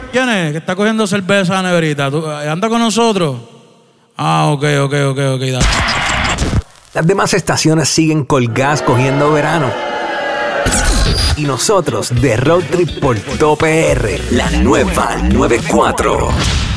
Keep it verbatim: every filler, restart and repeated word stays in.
¿Quién es? Que está cogiendo cerveza a la neverita. ¿Tú, ¿Anda con nosotros? Ah, ok, ok, ok, ok. Dale. Las demás estaciones siguen colgadas cogiendo verano. Y nosotros de Road Trip por Top R, la nueva noventa y cuatro.